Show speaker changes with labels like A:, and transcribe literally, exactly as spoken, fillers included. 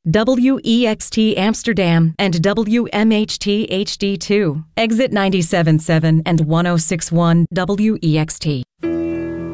A: W E X T Amsterdam and W M H T H D two, exit ninety-seven point seven and one oh six one W E X T.